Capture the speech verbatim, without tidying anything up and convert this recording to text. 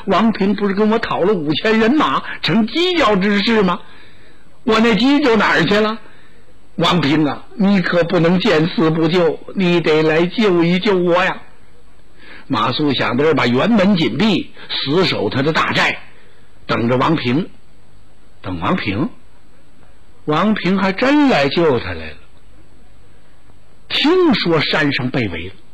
王平不是跟我讨了五千人马成犄角之势吗？我那急救哪儿去了？王平啊，你可不能见死不救，你得来救一救我呀！马谡想的是把辕门紧闭，死守他的大寨，等着王平。等王平，王平还真来救他来了。听说山上被围了，